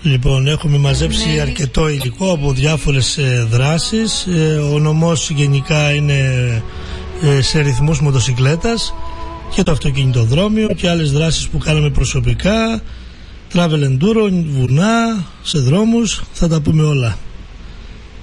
Λοιπόν, έχουμε μαζέψει αρκετό υλικό από διάφορες δράσεις. Ο νομός γενικά είναι σε ρυθμούς μοτοσικλέτας και το αυτοκινητοδρόμιο και άλλες δράσεις που κάναμε προσωπικά, travel enduro, βουνά, σε δρόμους, θα τα πούμε όλα.